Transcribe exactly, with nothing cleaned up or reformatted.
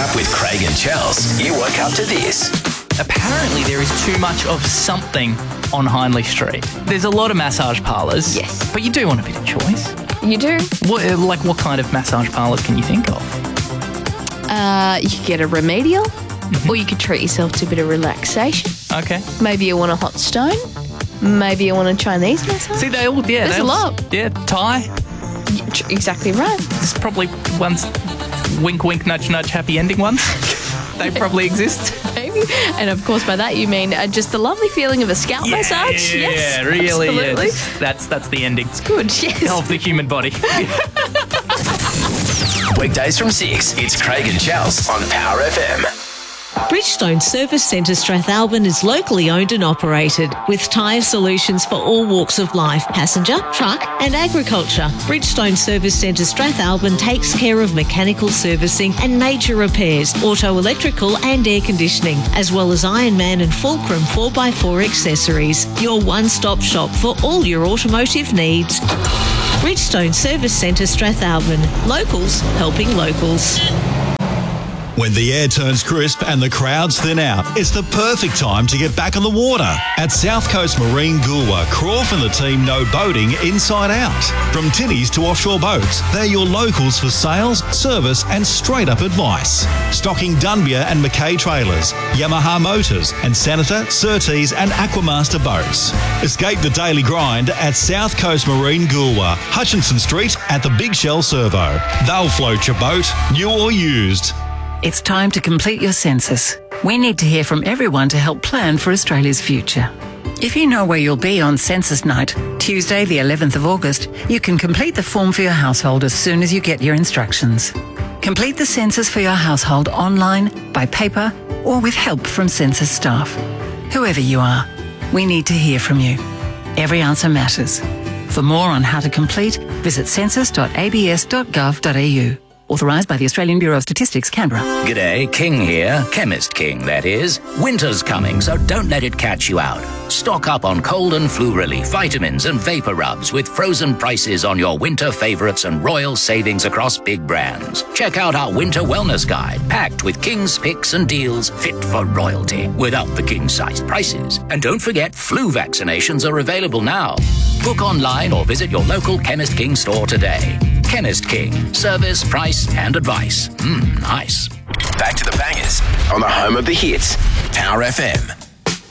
Up with Craig and Chels. You woke up to this. Apparently there is too much of something on Hindley Street. There's a lot of massage parlours. Yes. But you do want a bit of choice. You do. What, like what kind of massage parlours can you think of? Uh, you could get a remedial, mm-hmm. or you could treat yourself to a bit of relaxation. Okay. Maybe you want a hot stone. Maybe you want a Chinese massage. See, they all, yeah. There's they a all, lot. Yeah, Thai. Exactly right. There's probably ones, wink, wink, nudge, nudge, happy ending ones. They probably exist. Maybe. And of course, by that you mean uh, just the lovely feeling of a scalp yeah, massage. Yeah, yes, really. absolutely. Yes. That's that's the ending. It's good. Yes. Of the human body. Weekdays from six. It's Craig and Chels on Power F M. Bridgestone Service Centre Strathalbyn is locally owned and operated with tyre solutions for all walks of life, passenger, truck and agriculture. Bridgestone Service Centre Strathalbyn takes care of mechanical servicing and major repairs, auto electrical and air conditioning, as well as Ironman and Fulcrum four by four accessories. Your one-stop shop for all your automotive needs. Bridgestone Service Centre Strathalbyn. Locals helping locals. When the air turns crisp and the crowds thin out, it's the perfect time to get back on the water. At South Coast Marine Goolwa, Croft and the team know boating inside out. From tinnies to offshore boats, they're your locals for sales, service and straight-up advice. Stocking Dunbier and Mackay trailers, Yamaha motors and Senator, Surtees and Aquamaster boats. Escape the daily grind at South Coast Marine Goolwa, Hutchinson Street at the Big Shell Servo. They'll float your boat, new or used. It's time to complete your census. We need to hear from everyone to help plan for Australia's future. If you know where you'll be on census night, Tuesday the eleventh of August, you can complete the form for your household as soon as you get your instructions. Complete the census for your household online, by paper, or with help from census staff. Whoever you are, we need to hear from you. Every answer matters. For more on how to complete, visit census dot a b s dot gov dot a u. Authorised by the Australian Bureau of Statistics, Canberra. G'day, King here. Chemist King, that is. Winter's coming, so don't let it catch you out. Stock up on cold and flu relief, vitamins and vapor rubs with frozen prices on your winter favourites and royal savings across big brands. Check out our winter wellness guide, packed with King's picks and deals fit for royalty, without the king-sized prices. And don't forget, flu vaccinations are available now. Book online or visit your local Chemist King store today. Chemist King. Service, price and advice. Mmm, nice. Back to the bangers on the home of the hits. Power F M.